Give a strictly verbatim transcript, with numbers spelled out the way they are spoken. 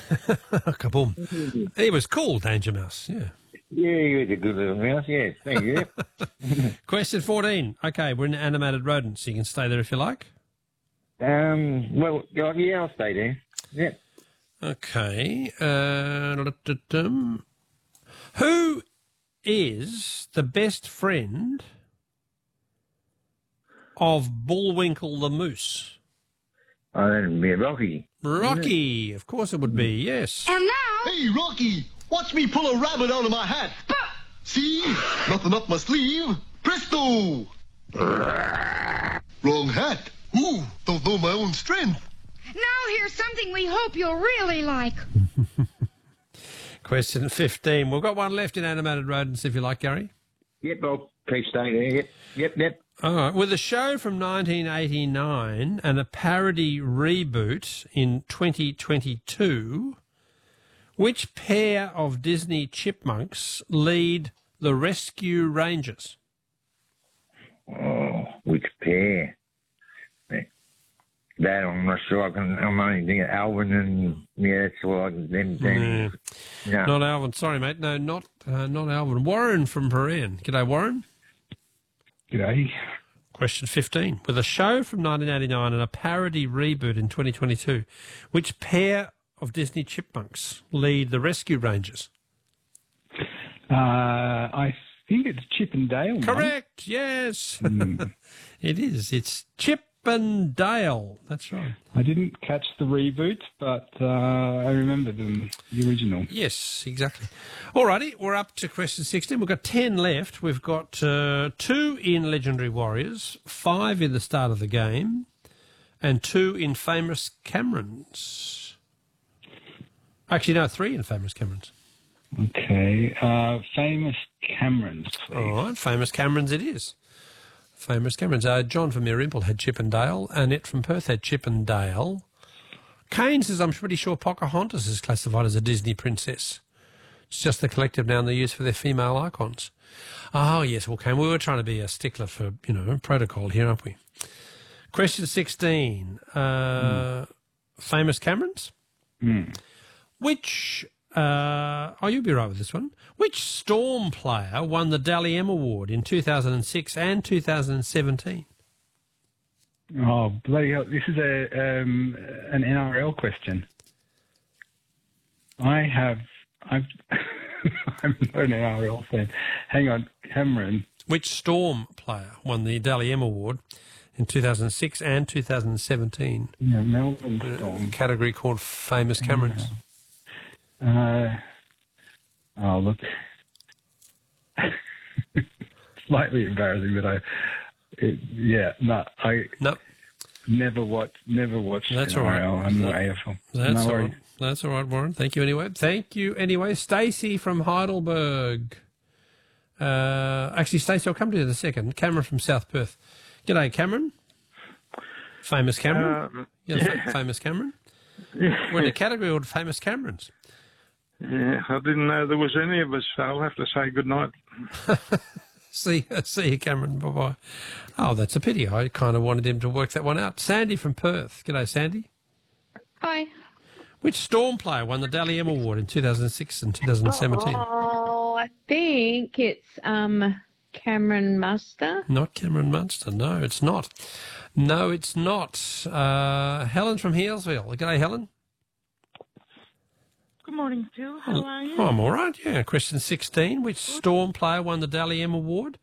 Kaboom. He was cool, Danger Mouse, yeah. Yeah, he was a good little mouse, yes. Thank you. Question fourteen. Okay, we're in animated rodents, so you can stay there if you like. Um, well, yeah, I'll stay there. Yeah. Okay. Uh, who is the best friend of Bullwinkle the moose? Oh, that'd be Rocky. Rocky, of course it would be, yes. And now... Hey, Rocky, watch me pull a rabbit out of my hat. See? Nothing up my sleeve. Presto! Wrong hat. Ooh, don't know my own strength. Now here's something we hope you'll really like. Question fifteen. We've got one left in animated rodents, if you like, Gary. Yep, I'll keep staying there. Yep, yep, yep. All right. With a show from nineteen eighty-nine and a parody reboot in twenty twenty-two, which pair of Disney chipmunks lead the Rescue Rangers? Oh, which pair? That I'm not sure. I can. I'm only thinking Alvin and yeah, that's all I can. Then, then Mm. no. Not Alvin. Sorry, mate. No, not uh, not Alvin. Warren from Paran. G'day, Warren. G'day. Question fifteen. With a show from nineteen eighty-nine and a parody reboot in twenty twenty-two, which pair of Disney chipmunks lead the Rescue Rangers? Uh, I think it's Chip and Dale. mate. Correct. Yes. Mm. It is. It's Chip and Dale. That's right. I didn't catch the reboot, but uh, I remember them, the original. Yes, exactly. Alrighty, we're up to question sixteen. We've got ten left. We've got uh, two in Legendary Warriors, five in the start of the game, and two in Famous Camerons. Actually, no, three in Famous Camerons. Okay. Uh, famous Camerons, please. All right, Famous Camerons it is. Famous Camerons. Uh, John from Merimple had Chip and Dale. Annette from Perth had Chip and Dale. Kane says, I'm pretty sure Pocahontas is classified as a Disney princess. It's just the collective noun they use for their female icons. Oh, yes, well, Kane, we were trying to be a stickler for, you know, protocol here, aren't we? Question sixteen. Uh, mm. Famous Camerons? Mm. Which... Uh, oh, you'll be right with this one. Which Storm player won the Dally M Award in two thousand six and two thousand seventeen? Oh, bloody hell. This is a um, an N R L question. I have... I've, I'm not an N R L fan. Hang on. Cameron. Which Storm player won the Dally M Award in two thousand six and two thousand seventeen? Yeah, Melbourne Storm. A category called Famous Camerons. Uh, Uh, oh, look. Slightly embarrassing, but I, it, yeah, no, I no. never watched, never watched That's N R L. all right. I'm No. A F L. That's no all worries. right. That's all right, Warren. Thank you anyway. Thank you anyway. Stacey from Heidelberg. Uh, actually, Stacey, I'll come to you in a second. Cameron from South Perth. G'day, Cameron. Famous Cameron. Um, yeah, yeah. fa- famous Cameron. Yeah. We're in a category called Famous Camerons. Yeah, I didn't know there was any of us, so I'll have to say good night. see, see you, Cameron. Bye-bye. Oh, that's a pity. I kind of wanted him to work that one out. Sandy from Perth. G'day, Sandy. Hi. Which Storm player won the Dally M Award in two thousand six and two thousand seventeen? Oh, I think it's um Cameron Munster. Not Cameron Munster. No, it's not. No, it's not. Uh, Helen from Healesville. G'day, Helen. Good morning, Phil. How are you? Oh, I'm all right, yeah. Question sixteen. Which Storm player won the Dally M Award